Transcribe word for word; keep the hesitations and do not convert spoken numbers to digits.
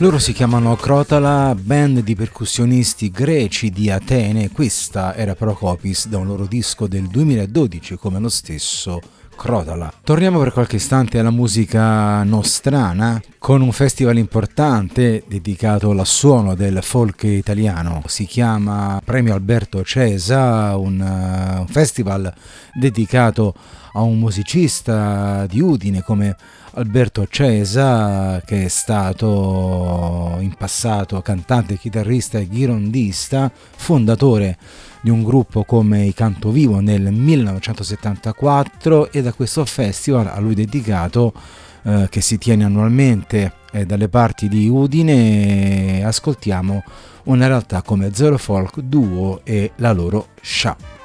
Loro si chiamano Crotala, band di percussionisti greci di Atene. Questa era Procopis, da un loro disco del duemiladodici, come lo stesso Crotala. Torniamo per qualche istante alla musica nostrana, con un festival importante dedicato al suono del folk italiano. Si chiama Premio Alberto Cesa, un, uh, un festival dedicato a un musicista di Udine come Alberto Cesa, che è stato in passato cantante, chitarrista e ghirondista, fondatore di un gruppo come i Cantovivo nel millenovecentosettantaquattro, e da questo festival a lui dedicato, eh, che si tiene annualmente eh, dalle parti di Udine, ascoltiamo una realtà come Zero Folk Duo e la loro Scià.